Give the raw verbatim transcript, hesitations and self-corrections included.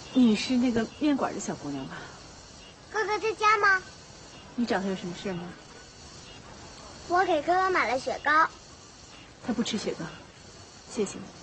你是那个面馆的小姑娘吧？ 哥哥在家吗？ 你找他有什么事吗？ 我给哥哥买了雪糕。 他不吃雪糕，谢谢你。